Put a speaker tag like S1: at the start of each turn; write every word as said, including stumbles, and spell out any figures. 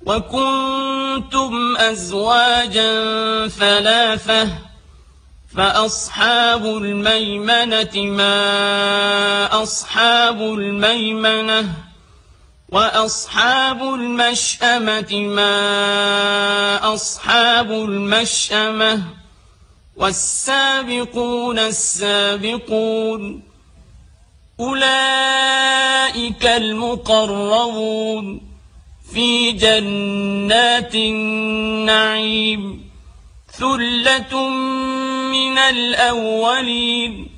S1: وكنتم أزواجا ثلاثة فأصحاب الميمنة ما أصحاب الميمنة وأصحاب المشأمة ما أصحاب المشأمة والسابقون السابقون أولئك المقربون في جنات النعيم ثلة من الأولين